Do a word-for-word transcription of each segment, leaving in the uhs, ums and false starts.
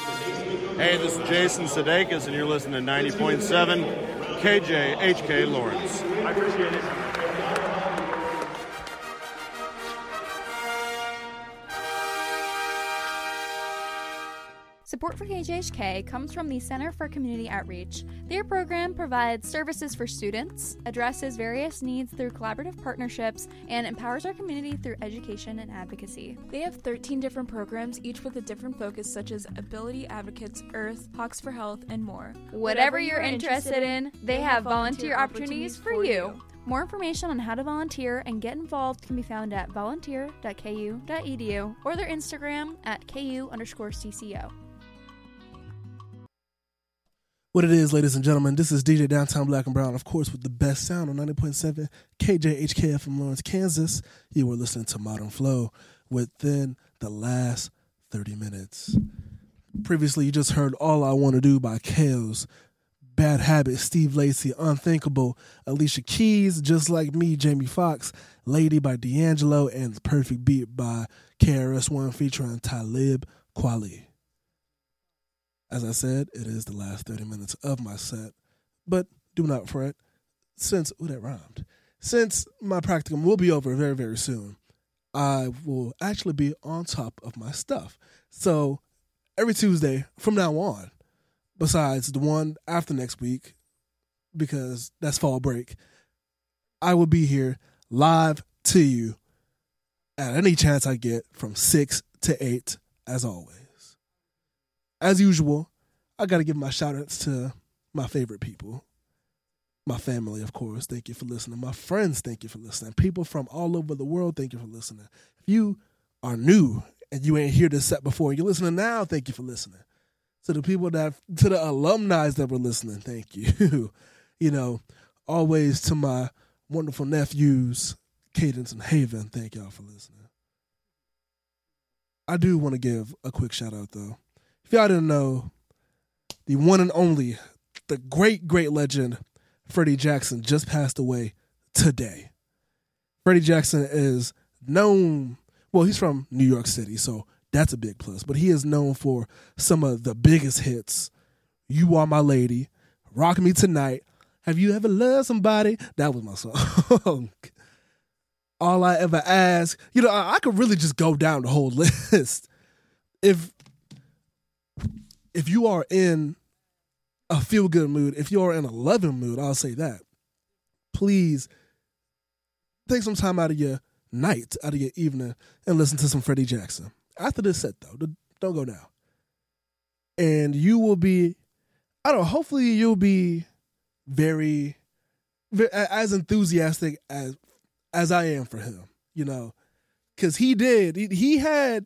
Hey, this is Jason Sudeikis, and you're listening to ninety point seven K J H K Lawrence. I appreciate it. Support for K J H K comes from the Center for Community Outreach. Their program provides services for students, addresses various needs through collaborative partnerships, and empowers our community through education and advocacy. They have thirteen different programs, each with a different focus, such as Ability Advocates, Earth, Hawks for Health, and more. Whatever, Whatever you're interested in, they have volunteer opportunities for you. More information on how to volunteer and get involved can be found at volunteer dot k u dot e d u or their Instagram at ku underscore cco. What it is, ladies and gentlemen, this is D J Downtown Black and Brown, of course, with the best sound on ninety point seven K J H K F from Lawrence, Kansas. You were listening to Modern Flow within the last thirty minutes. Previously, you just heard All I Want to Do by Kales, Bad Habit, Steve Lacy, Unthinkable, Alicia Keys, Just Like Me, Jamie Foxx, Lady by D'Angelo, and The Perfect Beat by K R S One featuring Talib Kweli. As I said, it is the last thirty minutes of my set, but do not fret, since, ooh, that rhymed, since my practicum will be over very, very soon, I will actually be on top of my stuff. So every Tuesday from now on, besides the one after next week, because that's fall break, I will be here live to you at any chance I get from six to eight, as always. As usual, I got to give my shout-outs to my favorite people. My family, of course, thank you for listening. My friends, thank you for listening. People from all over the world, thank you for listening. If you are new and you ain't heard this set before, you're listening now, thank you for listening. To the people that, to the alumni that were listening, thank you. You know, always to my wonderful nephews, Cadence and Haven, thank y'all for listening. I do want to give a quick shout-out, though. If y'all didn't know, the one and only, the great, great legend, Freddie Jackson, just passed away today. Freddie Jackson is known, well, he's from New York City, so that's a big plus. But he is known for some of the biggest hits. You Are My Lady, Rock Me Tonight, Have You Ever Loved Somebody? That was my song. All I Ever Ask. You know, I, I could really just go down the whole list. If... If you are in a feel-good mood, if you are in a loving mood, I'll say that, please take some time out of your night, out of your evening, and listen to some Freddie Jackson. After this set, though, don't go now. And you will be, I don't know, hopefully you'll be very, very as enthusiastic as as I am for him, you know, because he did, he, he had,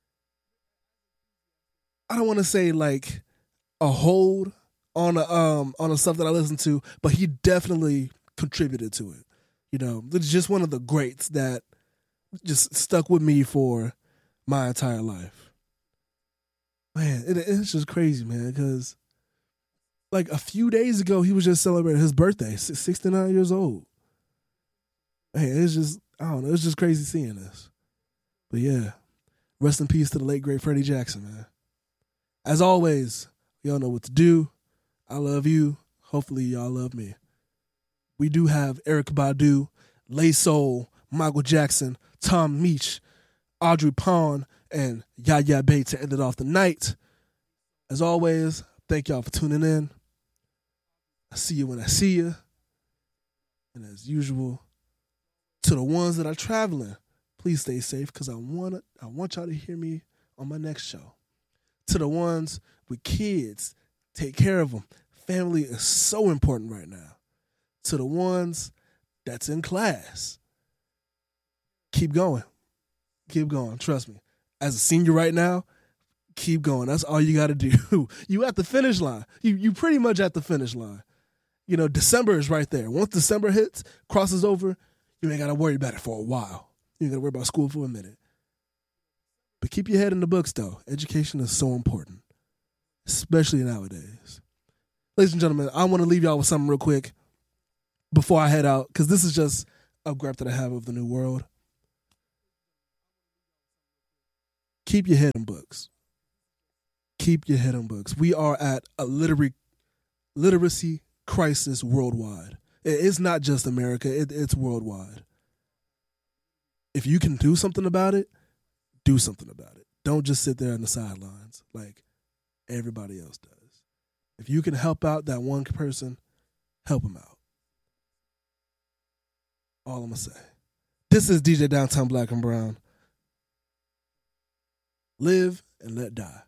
I don't want to say like a hold on a, um on the stuff that I listened to, but he definitely contributed to it. You know, it's just one of the greats that just stuck with me for my entire life. Man, it, it's just crazy, man, because like a few days ago, he was just celebrating his birthday, sixty-nine years old. Man, it's just, I don't know, it's just crazy seeing this. But yeah, rest in peace to the late, great Freddie Jackson, man. As always, y'all know what to do. I love you. Hopefully, y'all love me. We do have Erykah Badu, Lay Soul, Michael Jackson, Tom Meach, Audrey Pond, and Yaya Bay to end it off the night. As always, thank y'all for tuning in. I see you when I see you. And as usual, to the ones that are traveling, please stay safe because I want I want y'all to hear me on my next show. To the ones with kids, take care of them. Family is so important right now. To the ones that's in class, keep going. Keep going. Trust me. As a senior right now, keep going. That's all you got to do. You at the finish line. You you pretty much at the finish line. You know, December is right there. Once December hits, crosses over, you ain't got to worry about it for a while. You ain't got to worry about school for a minute. But keep your head in the books, though. Education is so important, especially nowadays. Ladies and gentlemen, I want to leave y'all with something real quick before I head out, because this is just a grab that I have of the new world. Keep your head in books. keep your head on books. We are at a literary literacy crisis worldwide. It's not just America. It, it's worldwide. If you can do something about it, do something about it. Don't just sit there on the sidelines like everybody else does. If you can help out that one person, help them out. All I'm going to say. This is D J Downtown Black and Brown. Live and let die.